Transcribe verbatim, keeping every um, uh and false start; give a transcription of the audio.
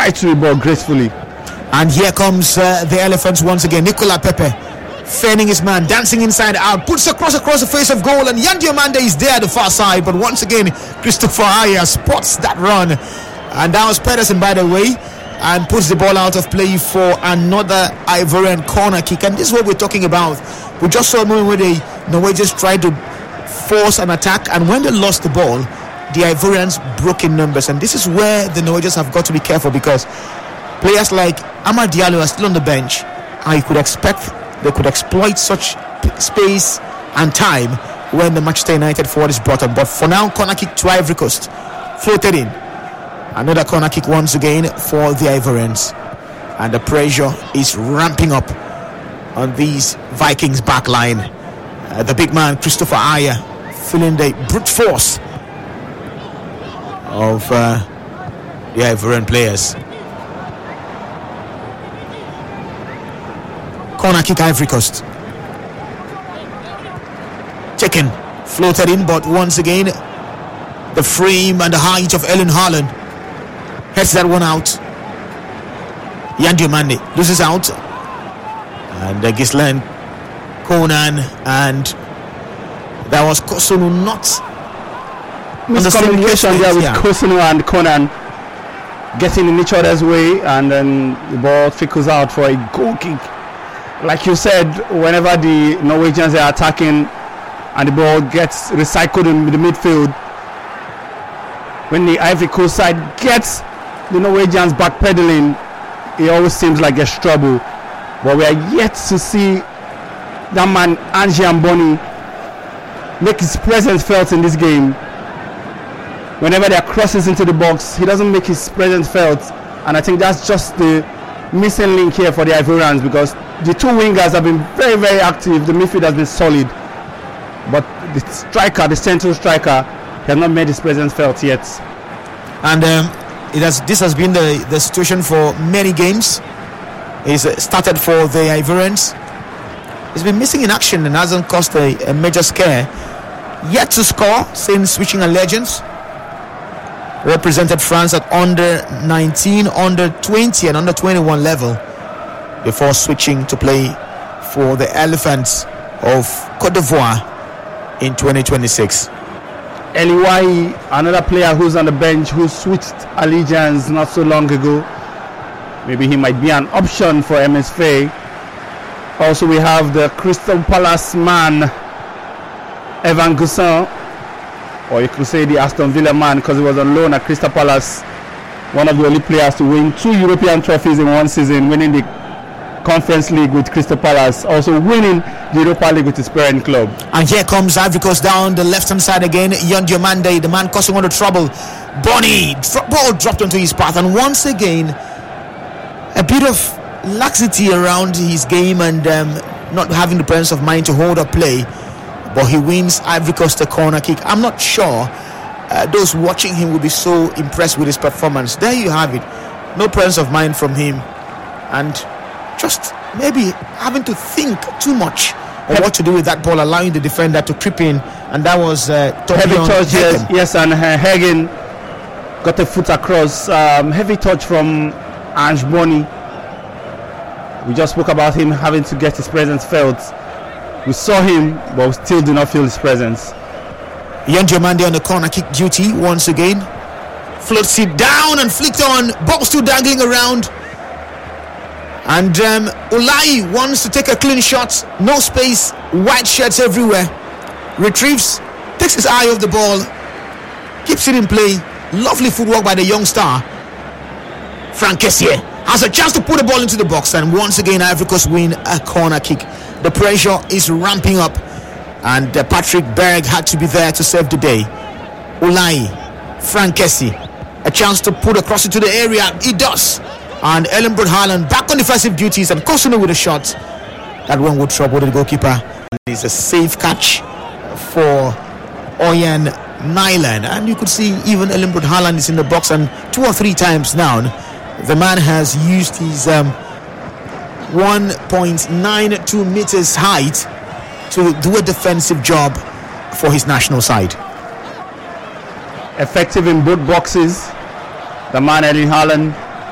right to the ball gracefully. And here comes uh, the Elephants once again. Nicola Pepe fanning his man, dancing inside out, puts across across the face of goal, and Yan Diomande is there at the far side. But once again, Christopher Aya spots that run, and that was Pedersen, by the way, and puts the ball out of play for another Ivorian corner kick. And this is what we're talking about. We just saw a moment where the Norwegians tried to force an attack, and when they lost the ball, the Ivorians broke in numbers. And this is where the Norwegians have got to be careful, because players like Amad Diallo are still on the bench. I could expect they could exploit such space and time when the Manchester United forward is brought up. But for now, corner kick to Ivory Coast, floated in. Another corner kick once again for the Ivorians, and the pressure is ramping up on these Vikings back line. Uh, the big man Christopher Aya feeling the brute force of uh, the Ivorian players. Corner kick Ivory Coast. Taken, floated in, but once again the frame and the height of Erling Haaland heads that one out. Yan Diomande loses out, and uh, Gislen Conan, and that was Kosunu not miscommunication there with yeah. Kosunu and Conan getting in each other's way, and then the ball trickles out for a goal kick. Like you said, whenever the Norwegians are attacking and the ball gets recycled in the midfield, when the Ivory Coast side gets the Norwegians backpedaling, it always seems like there's trouble. But we are yet to see that man Ange Amboni make his presence felt in this game. Whenever there are crosses into the box, he doesn't make his presence felt, and I think that's just the missing link here for the Ivorians, because the two wingers have been very very active, the midfield has been solid, but the striker, the central striker, has not made his presence felt yet. And um, it has this has been the, the situation for many games. It's started for the Ivorians. He's been missing in action and hasn't caused a, a major scare. Yet to score since switching allegiance. Represented France at under nineteen, under twenty and under twenty-one level before switching to play for the Elephants of Cote d'Ivoire in twenty twenty-six. Eliwai, another player who's on the bench, who switched allegiance not so long ago. Maybe he might be an option for M S F A. Also, we have the Crystal Palace man, Evan Goussin, or you could say the Aston Villa man, because he was on loan at Crystal Palace. One of the only players to win two European trophies in one season, winning the Conference League with Crystal Palace, also winning the Europa League with his parent club. And here comes Ivory Coast down the left hand side again. Yan Diomande, the man causing all the trouble. Bonny, dro- ball dropped onto his path, and once again a bit of laxity around his game, and um, not having the presence of mind to hold up play. But he wins Ivory Coast a corner kick. I'm not sure uh, those watching him will be so impressed with his performance. There you have it. No presence of mind from him, and just maybe having to think too much of what to do with that ball, allowing the defender to creep in. And that was uh, heavy touch, yes, yes, and uh, Hagen got a foot across. Um, heavy touch from Ange Bonny. We just spoke about him having to get his presence felt. We saw him, but we still do not feel his presence. Yan Diomande on the corner kick duty once again. Floats it down and flicked on. Ball still dangling around. And um, Ulai wants to take a clean shot. No space. White shirts everywhere. Retrieves. Takes his eye off the ball. Keeps it in play. Lovely footwork by the young star. Franck Kessié has a chance to put the ball into the box, and once again Ivory Coast win a corner kick. The pressure is ramping up, and uh, Patrick Berg had to be there to save the day. Ulai, Franck Kessié, a chance to put across into the area. He does, and Erling Braut Haaland back on defensive duties, and Kosunu with a shot that one would trouble the goalkeeper. It's a safe catch for Oyen Nyland, and you could see even Erling Braut Haaland is in the box, and two or three times now the man has used his um, one point nine two meters height to do a defensive job for his national side. Effective in both boxes, the man Erling Haaland.